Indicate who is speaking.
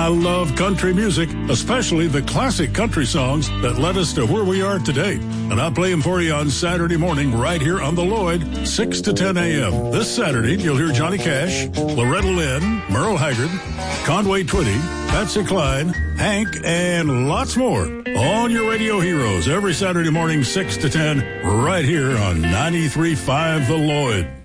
Speaker 1: I love country music, especially the classic country songs that led us to where we are today. And I play them for you on Saturday morning right here on the Lloyd, 6 to 10 a.m. This Saturday, you'll hear Johnny Cash, Loretta Lynn, Merle Haggard, Conway Twitty, Patsy Cline, Hank, and lots more on your radio heroes every Saturday morning, 6 to 10, right here on 93.5 The Lloyd.